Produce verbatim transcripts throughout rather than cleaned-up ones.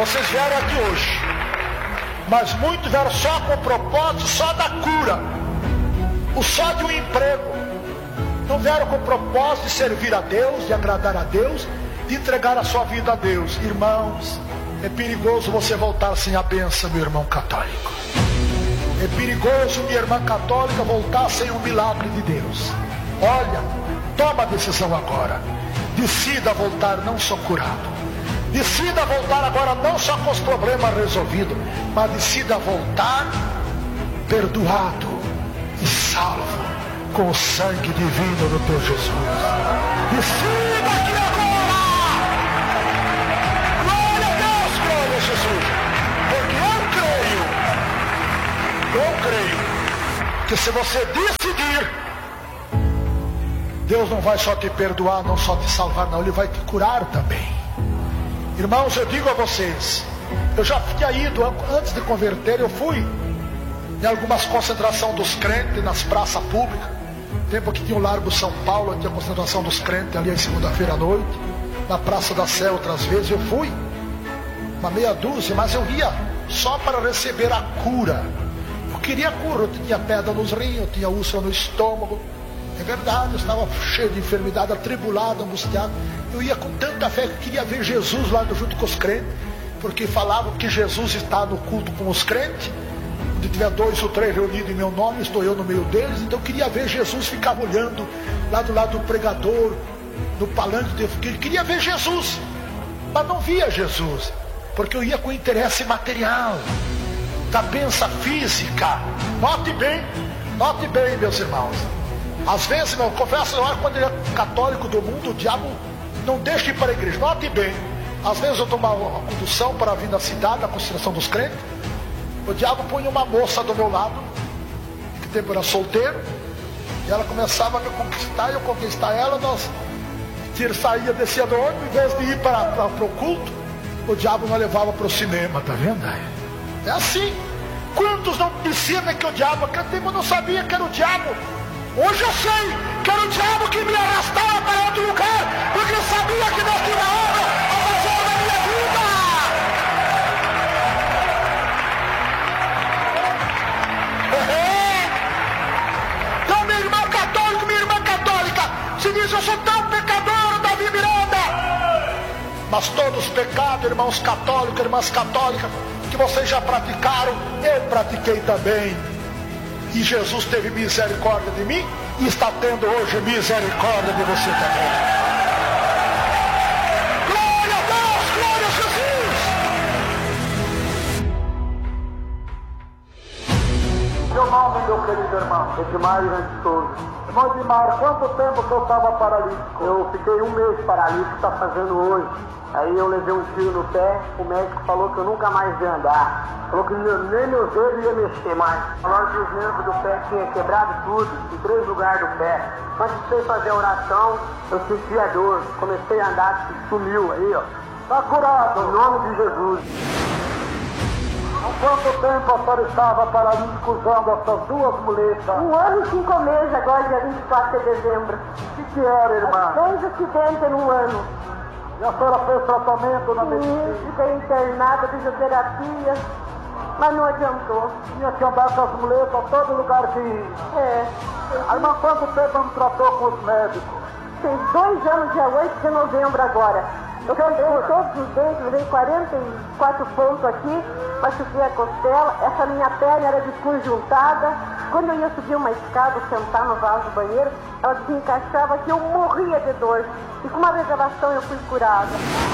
Vocês vieram aqui hoje, mas muitos vieram só com o propósito só da cura, o só de um emprego. Não vieram com o propósito de servir a Deus, de agradar a Deus, de entregar a sua vida a Deus. Irmãos, é perigoso você voltar sem a bênção, meu irmão católico. É perigoso, minha irmã católica, voltar sem o milagre de Deus. Olha, toma a decisão agora. Decida voltar não só curado. Decida voltar agora não só com os problemas resolvidos, mas decida voltar perdoado e salvo com o sangue divino do teu Jesus. Decida aqui agora. Glória a Deus, glória a Jesus. Porque eu creio, eu creio, que se você decidir, Deus não vai só te perdoar, não só te salvar, não, Ele vai te curar também. Irmãos, eu digo a vocês, eu já tinha ido, antes de converter, eu fui em algumas concentrações dos crentes, nas praças públicas. Tempo que tinha o Largo São Paulo, tinha a concentração dos crentes ali em segunda-feira à noite. Na Praça da Sé outras vezes eu fui, uma meia dúzia, mas eu ia só para receber a cura. Eu queria cura, eu tinha pedra nos rins, eu tinha úlcera no estômago. É verdade, eu estava cheio de enfermidade, atribulado, angustiado. Eu ia com tanta fé que eu queria ver Jesus lá junto com os crentes, porque falavam que Jesus está no culto com os crentes. Se tiver dois ou três reunidos em meu nome, estou eu no meio deles. Então eu queria ver Jesus, ficava olhando lá do lado do pregador, no palanque. Eu queria ver Jesus, mas não via Jesus, porque eu ia com interesse material, da bênção física. Note bem, note bem, meus irmãos. Às vezes, eu confesso, eu acho que quando ele é católico do mundo, o diabo não deixa ir para a igreja. Note bem, às vezes eu tomo uma condução para vir na cidade, na concentração dos crentes. O diabo põe uma moça do meu lado, que tempo era solteiro, e ela começava a me conquistar, e eu conquistar ela, nós saía, descia do ônibus, em vez de ir para, para, para o culto, o diabo nos levava para o cinema, tá vendo? É assim. Quantos não disseram que o diabo, que eu não sabia que era o diabo? Hoje eu sei que era o diabo que me arrastava para outro lugar, porque eu sabia que Deus tinha obra a fazer na minha vida. Então, meu irmão católico, minha irmã católica, se diz: eu sou tão pecador, Davi Miranda. Mas todos os pecados, irmãos católicos, irmãs católicas, que vocês já praticaram, eu pratiquei também. E Jesus teve misericórdia de mim e está tendo hoje misericórdia de você também. Glória a Deus, glória a Jesus. Seu nome, meu querido irmão? Edmar de Souza. Irmão Edmar, quanto tempo que eu estava paralítico? Eu fiquei um mês paralítico, está fazendo hoje. Aí eu levei um tiro no pé, o médico falou que eu nunca mais ia andar. Falou que nem meus dedos ia mexer mais. Falou que os nervos do pé tinha quebrado tudo, em três lugares do pé. Quando comecei a fazer a oração, eu senti a dor. Comecei a andar, sumiu aí, ó. Está curado, em nome de Jesus. Há quanto tempo a senhora estava paralítico usando essas duas muletas? Um ano e cinco meses, agora dia vinte e quatro de dezembro. O que, que era, irmã? Dois acidentes num ano. E a senhora fez tratamento na medicina? Sim, fiquei internada, fisioterapia, mas não adiantou. Tinha que andar com as muletas a todo lugar que ia. É. A irmã quanto tempo não tratou com os médicos? Tem dois anos, dia oito de novembro agora. Eu quebrei todos os dentes, levei quarenta e quatro pontos aqui, machuquei a costela, essa minha perna era desconjuntada. Quando eu ia subir uma escada, sentar no vaso do banheiro, ela desencaixava que eu morria de dor. E com uma revelação eu fui curada.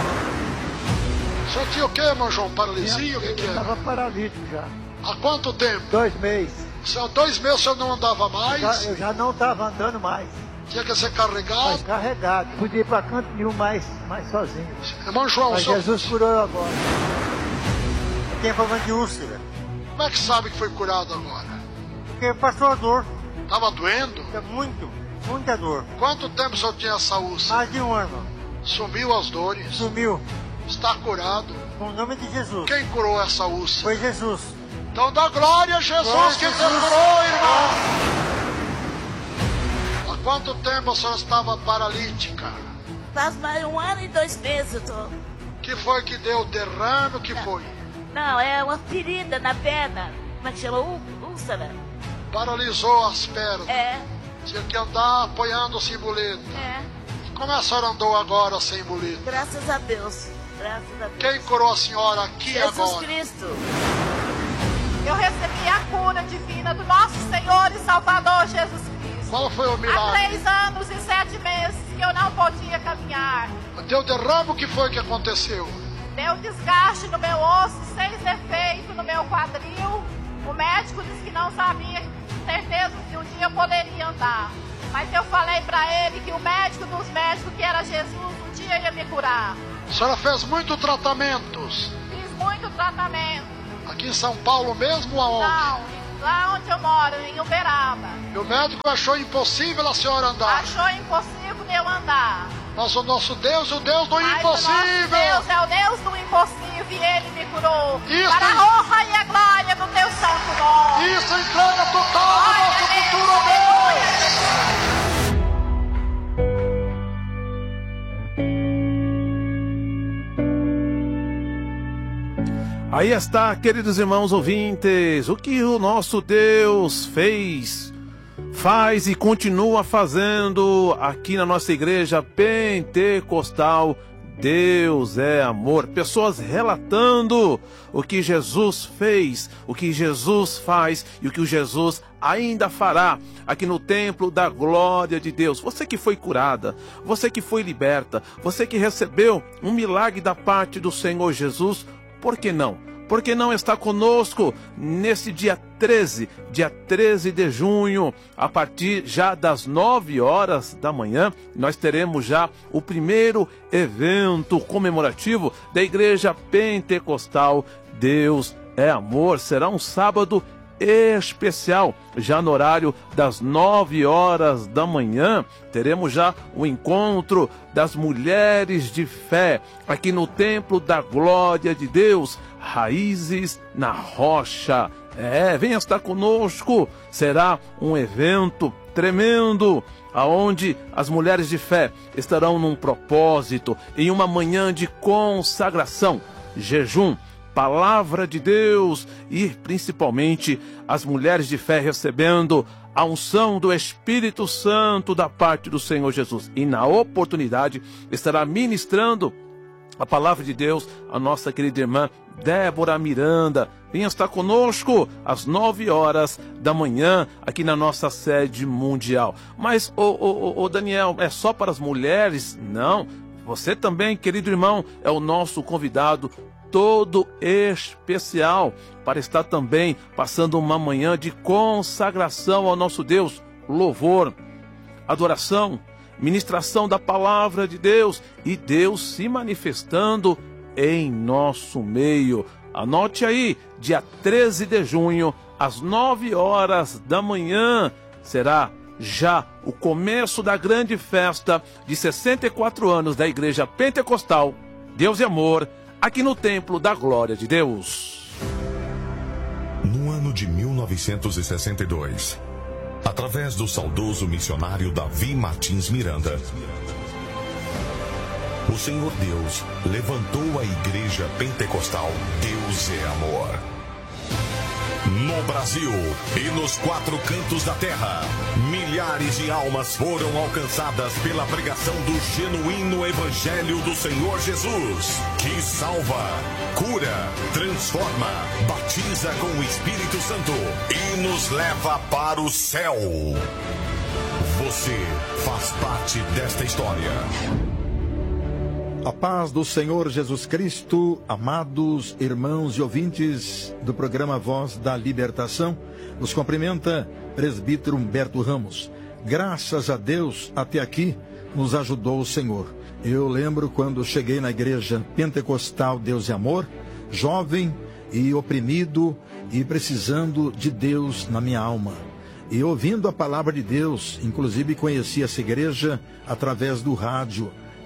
O senhor tinha o quê, irmão João? Paralisia? O que, que era? Eu estava paralítico já. Há quanto tempo? Dois meses. Há dois meses o senhor não andava mais? Eu já, eu já não estava andando mais. Tinha que ser carregado? Mas carregado. Podia ir para canto nenhum mais, mais sozinho. Irmão João, Mas senhor... Jesus curou eu agora. Eu tenho problema de úlcera. Como é que sabe que foi curado agora? Porque passou a dor. Estava doendo? Muito, muita dor. Quanto tempo o senhor tinha essa úlcera? Mais de um ano. Sumiu as dores? Sumiu. Está curado? Com o nome de Jesus. Quem curou essa úlcera? Foi Jesus. Então dá glória a Jesus, glória que Jesus. te curou, irmão. Há quanto tempo a senhora estava paralítica? Faz mais um ano e dois meses eu tô. O que foi que deu derrame? O que não, foi? Não, é uma ferida na perna. Como é que chama? Úlcera. Paralisou as pernas. É. Tinha que andar apoiando-se em muleta. É. E como a senhora andou agora sem muleta? Graças a Deus. Graças a Deus. Quem curou a senhora aqui Jesus agora? Jesus Cristo. Eu recebi a cura divina do nosso Senhor e Salvador Jesus Cristo. Qual foi o Há milagre? três anos e sete meses que eu não podia caminhar. Deu derrame, o que foi que aconteceu? Deu desgaste no meu osso, seis defeitos no meu quadril. O médico disse que não sabia, certeza, se um dia eu poderia andar. Mas eu falei pra ele que o médico dos médicos, que era Jesus, um dia ia me curar. A senhora fez muitos tratamentos. Fiz muito tratamento. Aqui em São Paulo mesmo, aonde? Não, lá onde eu moro, em Uberaba. E o médico achou impossível a senhora andar. Achou impossível de eu andar. Mas o nosso Deus, o Deus do Mas impossível. o nosso Deus é o Deus do impossível e Ele me curou. Isso. Para a honra e a glória do Teu santo nome. Isso, entrega total do nosso futuro, Deus. Aí está, queridos irmãos ouvintes, o que o nosso Deus fez, faz e continua fazendo aqui na nossa igreja pentecostal. Deus é amor. Pessoas relatando o que Jesus fez, o que Jesus faz e o que o Jesus ainda fará aqui no templo da glória de Deus. Você que foi curada, você que foi liberta, você que recebeu um milagre da parte do Senhor Jesus, por que não? Por que não está conosco nesse dia treze, dia treze de junho, a partir já das nove horas da manhã, nós teremos já o primeiro evento comemorativo da Igreja Pentecostal Deus é Amor. Será um sábado especial, já no horário das nove horas da manhã, teremos já o encontro das mulheres de fé aqui no Templo da Glória de Deus, Raízes na Rocha. É, venha estar conosco, será um evento tremendo, aonde as mulheres de fé estarão num propósito, em uma manhã de consagração, jejum, palavra de Deus e principalmente as mulheres de fé recebendo a unção do Espírito Santo da parte do Senhor Jesus. E na oportunidade estará ministrando a palavra de Deus a nossa querida irmã Débora Miranda. Venha estar conosco às nove horas da manhã aqui na nossa sede mundial. Mas, ô, ô, ô Daniel, é só para as mulheres? Não. Você também, querido irmão, é o nosso convidado todo especial para estar também passando uma manhã de consagração ao nosso Deus, louvor, adoração, ministração da palavra de Deus e Deus se manifestando em nosso meio. Anote aí, dia treze de junho, às nove horas da manhã, será já o começo da grande festa de sessenta e quatro anos da Igreja Pentecostal Deus e Amor, aqui no Templo da Glória de Deus. No ano de mil novecentos e sessenta e dois, através do saudoso missionário Davi Martins Miranda, o Senhor Deus levantou a Igreja Pentecostal Deus é Amor. No Brasil e nos quatro cantos da terra, milhares de almas foram alcançadas pela pregação do genuíno Evangelho do Senhor Jesus, que salva, cura, transforma, batiza com o Espírito Santo e nos leva para o céu. Você faz parte desta história. A paz do Senhor Jesus Cristo, amados irmãos e ouvintes do programa Voz da Libertação, nos cumprimenta presbítero Humberto Ramos. Graças a Deus, até aqui nos ajudou o Senhor. Eu lembro quando cheguei na Igreja Pentecostal Deus e Amor, jovem e oprimido e precisando de Deus na minha alma. E ouvindo a palavra de Deus, inclusive conheci essa igreja através do rádio,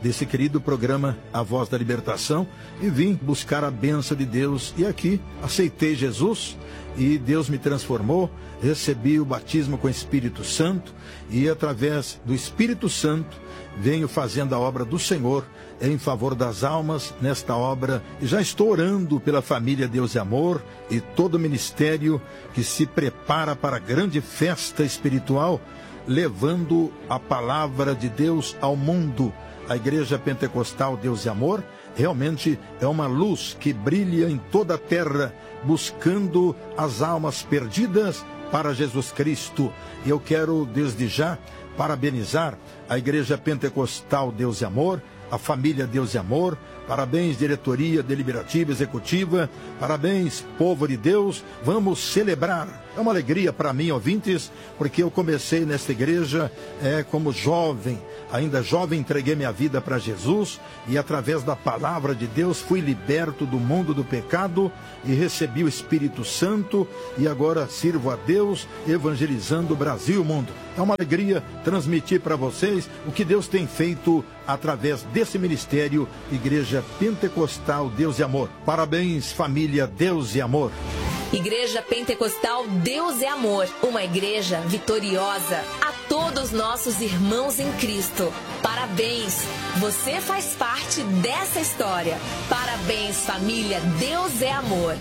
desse querido programa A Voz da Libertação e vim buscar a bênção de Deus. E aqui aceitei Jesus e Deus me transformou, recebi o batismo com o Espírito Santo e através do Espírito Santo venho fazendo a obra do Senhor em favor das almas nesta obra. E já estou orando pela família Deus e Amor e todo o ministério que se prepara para a grande festa espiritual, levando a palavra de Deus ao mundo. A Igreja Pentecostal Deus e Amor realmente é uma luz que brilha em toda a terra, buscando as almas perdidas para Jesus Cristo. E eu quero desde já parabenizar a Igreja Pentecostal Deus e Amor, a família Deus e Amor. Parabéns, diretoria deliberativa executiva. Parabéns, povo de Deus. Vamos celebrar. É uma alegria para mim, ouvintes, porque eu comecei nesta igreja é, como jovem. Ainda jovem, entreguei minha vida para Jesus e através da palavra de Deus fui liberto do mundo do pecado e recebi o Espírito Santo e agora sirvo a Deus evangelizando o Brasil e o mundo. É uma alegria transmitir para vocês o que Deus tem feito através desse ministério Igreja Pentecostal Deus e Amor. Parabéns, família Deus e Amor. Igreja Pentecostal Deus é Amor, uma igreja vitoriosa. A todos nossos irmãos em Cristo, parabéns! Você faz parte dessa história. Parabéns, família Deus é Amor.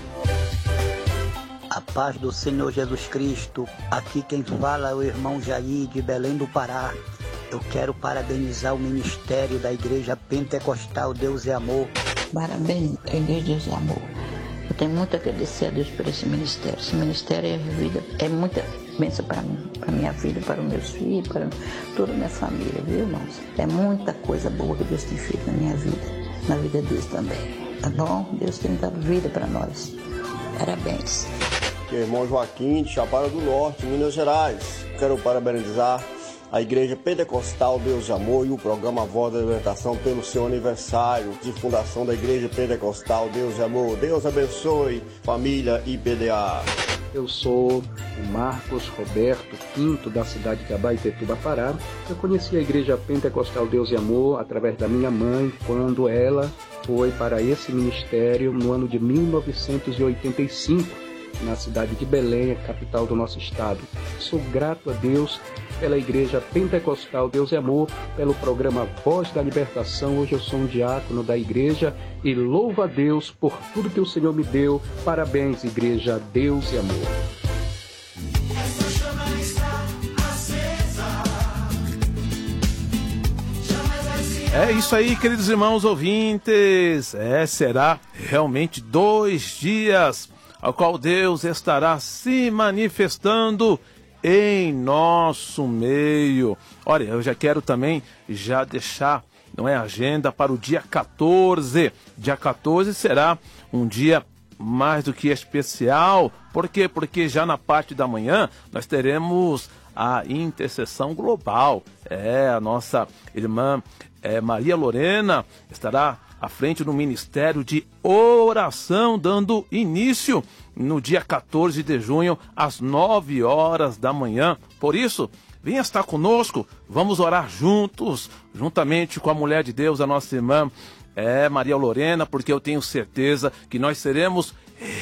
A paz do Senhor Jesus Cristo. Aqui quem fala é o irmão Jair de Belém do Pará. Eu quero parabenizar o ministério da Igreja Pentecostal Deus é Amor. Parabéns, Igreja Deus é Amor. Eu tenho muito a agradecer a Deus por esse ministério. Esse ministério é vida, é muita bênção para mim, para minha vida, para os meus filhos, para toda a minha família, viu, irmãos? É muita coisa boa que Deus tem feito na minha vida, na vida deles também. Tá bom? Deus tem dado vida para nós. Parabéns. Aqui é o irmão Joaquim, de Chapada do Norte, Minas Gerais. Quero parabenizar a Igreja Pentecostal Deus e Amor e o programa Voz da Libertação pelo seu aniversário de fundação da Igreja Pentecostal Deus e Amor. Deus abençoe, família I P D A. Eu sou o Marcos Roberto Quinto, da cidade de Abaetetuba, Pará. Eu conheci a Igreja Pentecostal Deus e Amor através da minha mãe, quando ela foi para esse ministério no ano de mil novecentos e oitenta e cinco, na cidade de Belém, a capital do nosso estado. Sou grato a Deus pela Igreja Pentecostal Deus e Amor, pelo programa Voz da Libertação. Hoje eu sou um diácono da igreja e louvo a Deus por tudo que o Senhor me deu. Parabéns, Igreja Deus e Amor. Essa chama está acesa. É isso aí, queridos irmãos ouvintes. É, será realmente dois dias ao qual Deus estará se manifestando em nosso meio. Olha, eu já quero também já deixar, não é, agenda para o dia quatorze. Dia quatorze será um dia mais do que especial. Por quê? Porque já na parte da manhã nós teremos a intercessão global. É, a nossa irmã é, Maria Lorena estará à frente do Ministério de Oração, dando início no dia quatorze de junho, às nove horas da manhã. Por isso, venha estar conosco, vamos orar juntos, juntamente com a mulher de Deus, a nossa irmã é, Maria Lorena, porque eu tenho certeza que nós seremos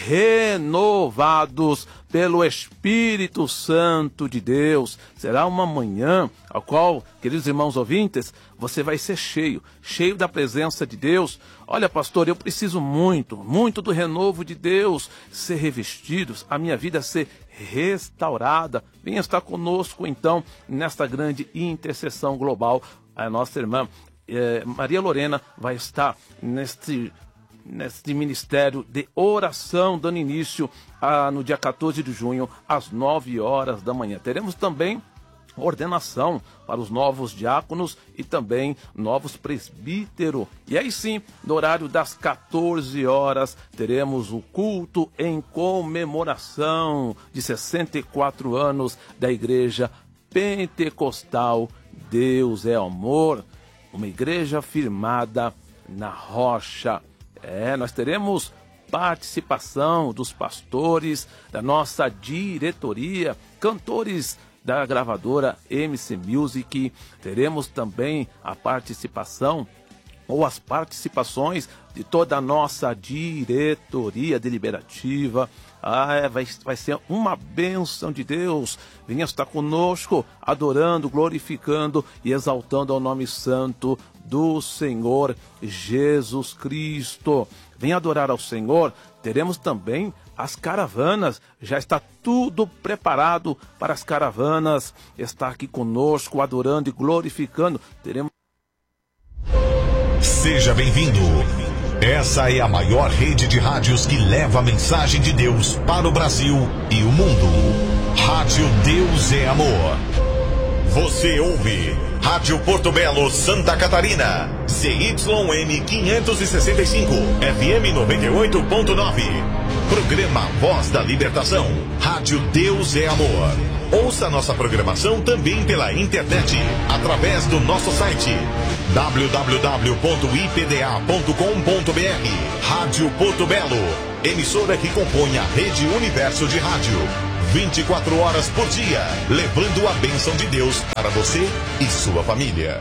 renovados pelo Espírito Santo de Deus. Será uma manhã a qual, queridos irmãos ouvintes, você vai ser cheio, cheio da presença de Deus. Olha, pastor, eu preciso muito, muito do renovo de Deus, ser revestidos, a minha vida ser restaurada. Venha estar conosco, então, nesta grande intercessão global. A nossa irmã eh, Maria Lorena vai estar neste neste ministério de oração, dando início a, no dia quatorze de junho, às nove horas da manhã. Teremos também ordenação para os novos diáconos e também novos presbíteros. E aí sim, no horário das quatorze horas, teremos o culto em comemoração de sessenta e quatro anos da Igreja Pentecostal Deus é Amor, uma igreja firmada na rocha. É, nós teremos participação dos pastores, da nossa diretoria, cantores da gravadora M C Music. Teremos também a participação ou as participações de toda a nossa diretoria deliberativa. Ah, vai, vai ser uma bênção de Deus. Venha estar conosco, adorando, glorificando e exaltando ao nome santo do Senhor Jesus Cristo. Venha adorar ao Senhor. Teremos também as caravanas. Já está tudo preparado para as caravanas. Está aqui conosco, adorando e glorificando. Teremos... Seja bem-vindo. Essa é a maior rede de rádios que leva a mensagem de Deus para o Brasil e o mundo. Rádio Deus é Amor. Você ouve Rádio Porto Belo, Santa Catarina, C Y M quinhentos e sessenta e cinco, F M noventa e oito ponto nove. Programa Voz da Libertação, Rádio Deus é Amor. Ouça nossa programação também pela internet, através do nosso site w w w ponto i p d a ponto com ponto b r. Rádio Porto Belo, emissora que compõe a Rede Universo de Rádio. vinte e quatro horas por dia, levando a bênção de Deus para você e sua família.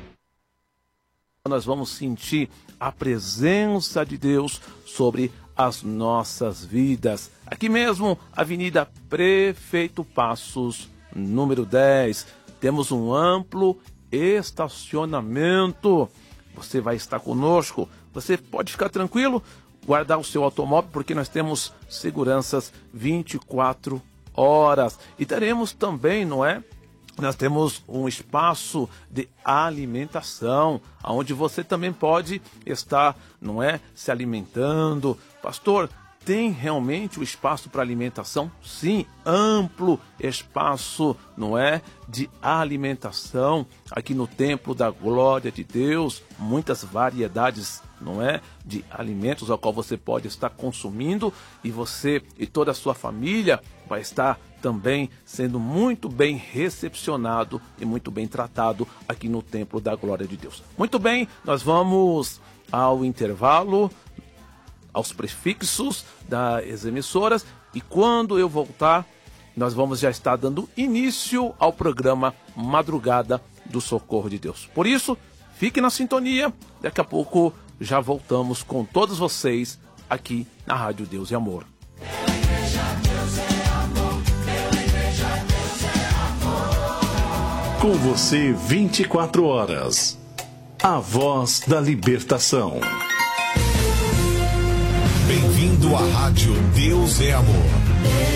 Nós vamos sentir a presença de Deus sobre as nossas vidas. Aqui mesmo, Avenida Prefeito Passos, número dez. Temos um amplo estacionamento. Você vai estar conosco. Você pode ficar tranquilo, guardar o seu automóvel, porque nós temos seguranças vinte e quatro horas. E teremos também, não é? Nós temos um espaço de alimentação, onde você também pode estar, não é, se alimentando. Pastor, tem realmente o espaço para alimentação? Sim, amplo espaço, não é, de alimentação aqui no Templo da Glória de Deus. Muitas variedades, não é, de alimentos ao qual você pode estar consumindo, e você e toda a sua família vai estar também sendo muito bem recepcionado e muito bem tratado aqui no Templo da Glória de Deus. Muito bem, nós vamos ao intervalo, aos prefixos das emissoras, e quando eu voltar, nós vamos já estar dando início ao programa Madrugada do Socorro de Deus. Por isso, fique na sintonia, daqui a pouco já voltamos com todos vocês aqui na Rádio Deus e Amor. Com você vinte e quatro horas. A Voz da Libertação. Bem-vindo à Rádio Deus é Amor.